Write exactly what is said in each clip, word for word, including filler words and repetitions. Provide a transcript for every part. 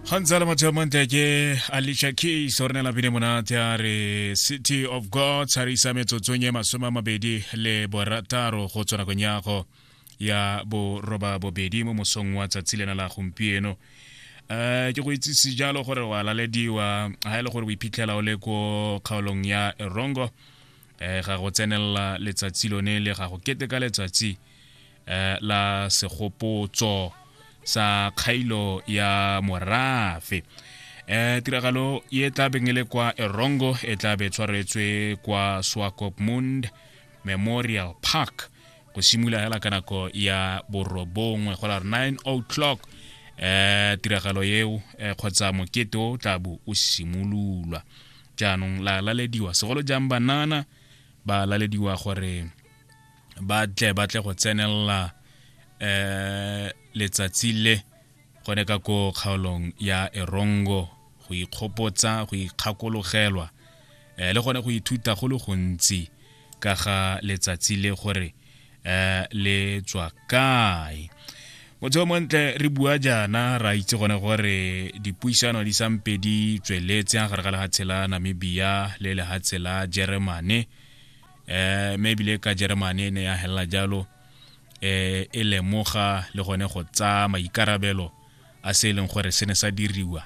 Hanzala Matamante ke Alicia Keys ornela bine monate a re City of God tsarisa metsotsonye masoma mabedi le borataro go tsona konyago ya bo roba bobedi mo mosong wa tsatsile na la gompieno. Eh ke go itsisi jalo gore wa lalediwa ha ile gore o iphitlhela o le ko kgaolong ya Erongo eh ga go tsenela letsatsi lone le ga go keteka letsatsi eh la segopotso sa khailo ya morafe. Eh tiragalo ye tla bengele kwa Erongo e tla be tshwaretswe kwa Swakopmund Memorial Park go simula hela kanako ya borobongwe go la nine o'clock. Eh tiragalo yeo eh, khotsa moketo tla bo o simululwa jaanong la lalediwa segolo jang banana ba lalediwa gore ba tle ba tle go tsenela eh letsatsi le gone ka ko kgaolong ya Erongo go ikgopotsa go ikgakologelwa eh le gone go ithuta go le gontsi ka ga letsatsi le gore eh le tswa kae. Motho montle re bua jana ra itse gone gore dipuisano di sampe di tsweletse ga re ga tshela Namibia le le ha tshela Germany eh maybe le ka Germany ne ya hela jalo eh ele moga le gone go tsa maikarabelo a se leng gore se ne sa diriwa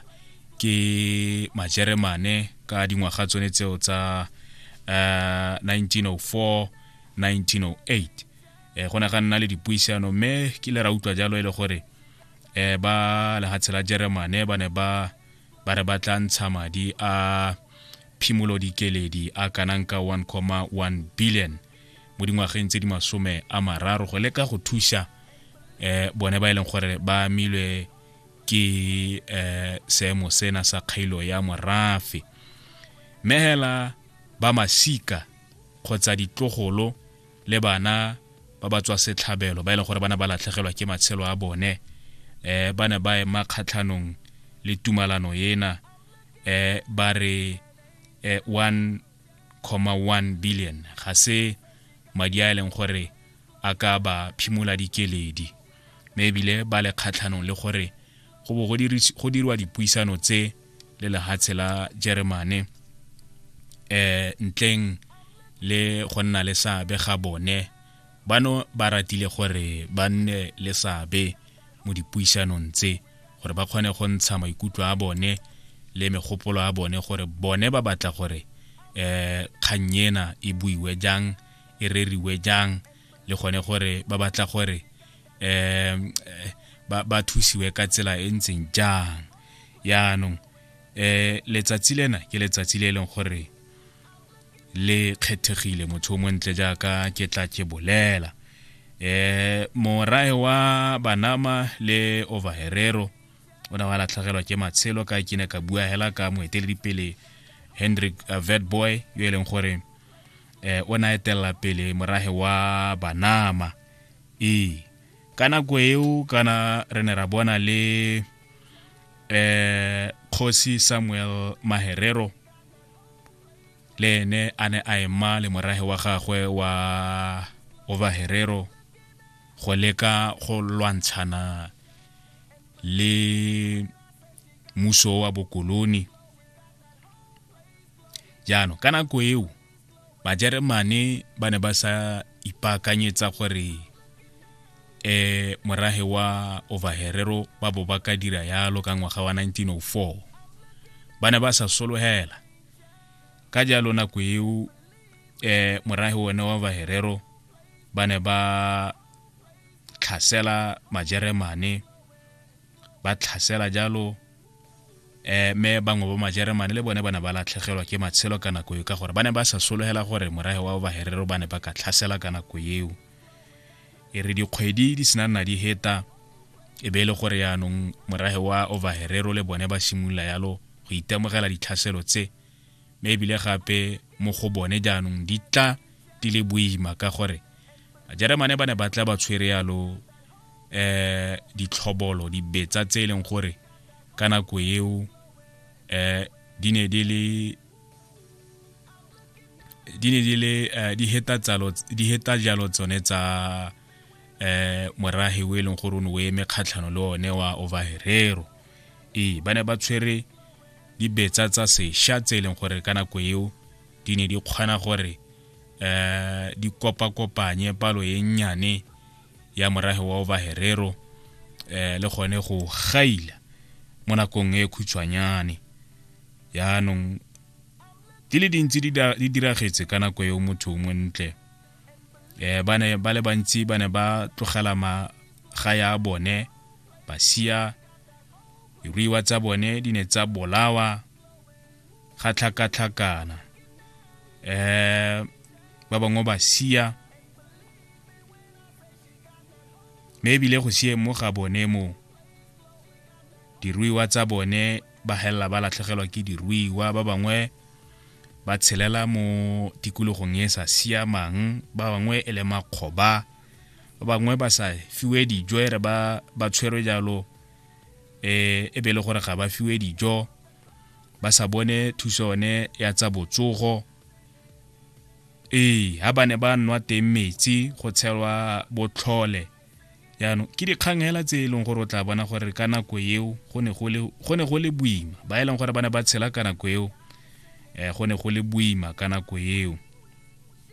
ke majeremane ka dingwaga tsone tseo tsa uh, nineteen oh four nineteen oh eight. eh gona ga nna le dipuisano me ke le ra utlwa jalo e le gore eh ba le hatsela Germany ba ne ba ba re batla ntsha madi a phimolo dikeledi a kananka one point one billion mo dingwageng tse di masome a mararo go leka go thusa eh bone ba ileng gore ba milwe ke eh seemo sena sa khailo ya morafe. Mehela ba masika khotsa ditlogolo le bana ba ba tswa setlhabelo ba ileng gore bana ba latlhegelwa ke matshelo a bone eh bana ba e makgatlhanong le tumalano yena eh ba re eh one point one billion ga se madi a leng gore a ka ba phimola dikeledi maybe le ba le kgatlhanong le gore go bo go dirwa dipuisano tse le le hatsela Germany eh ntleng le go nna le sabe ga bone bano ba ratile gore ba nne le sabe mo dipuisanong tse gore ba kgone go ntsha maikutlo a bone le megopolo a bone gore bone ba batla gore eh kganyena e buiwe jang e reriwe jang le gone gore ba batla gore eh ba ba thusiwe ka tsela e ntseng jang. Yaanong eh letsatsi lena ke letsatsi le leng gore le khethegile motho mo ntle jaaka ke tla ke bolela eh morae wa Banama le Overherero ona wala tlhagelwa ke matshelo ka kine ka bua hela ka moeteledi pele Hendrik uh, Vetboy yo eleng gore eh ona etela pele morahe wa Banama e kana go eo kana re ne ra bona le eh Khosi Samuel Maherero le ne ane a ema le morahe wa gagwe wa Overherero go leka go lwantshana le muso wa bokoloni. Jano kana go eo ba Germany ba ne ba sa ipakanyetsa gore eh morahe wa Overherero ba bo ba ka dira yalo ka ngwaga wa nineteen oh four ba ne ba sa solohela ka jalo na go eo eh morahe wona wa Overherero ba ne ba tlhasela majeremane ba tlhasela jalo eh me bangwe ba majeremane le bone bana ba latlhegelwa ke matshelo kana go ka gore bana ba sa solohela gore morahe wa Overherero bana ba ka tlhasela kana go eo e re di kgwedi di sinana di heta e be le gore yaanong morahe wa Overherero le bone ba simula yalo go itemogela ditlhaselo tse maybe le gape mo go bone jaanong di tla di le boima ka gore Germany bana ba tla ba tshwere yalo eh ditlhobolo di betsa tse leng gore kana go eo eh dine di le dine di le di heta tsalo di heta jalo tsone tsa eh morahe we leng gore o ne o eme kgatlhano le one wa Overherero e ba ne ba tshwere dibetsa tsa sešwa tse e leng gore ka nako eo di ne di kgona gore eh di kopa-kopanye palo e nnyane ya morahe wa Ovaherero eh le gone go gaila mo nakong e khutshwanyane yaanong di le dintsi di diragetse ka nako eo motho mo ntle eh bane ba le bantsi bane ba tlogela ma ga ya bone ba sia diruiwa tsa bone di ne tsa bolawa ga tlhaka-tlhakana eh ba bangwe ba sia maybe le go sie mo ga bone mo diruiwa tsa bone ba hella ba latlhegelwa ke diruiwa ba bangwe ba tshelela mo tikologong e sa siamang ba bangwe e le makgoba ba bangwe ba sa fiwe dijo re ba ba tshwerwe jalo eh e be le gore ga ba fiwe dijo ba sa bone thuso ne ya tsa botsogo eh ha bane ba nwa teng metsi go tshelwa botlhole yaano ke dikgangela tse e leng gore o tla bona gore ka nako eo go ne go le go ne go le boima ba e leng gore bana ba tshela ka nako eo eh go ne go le boima ka nako eo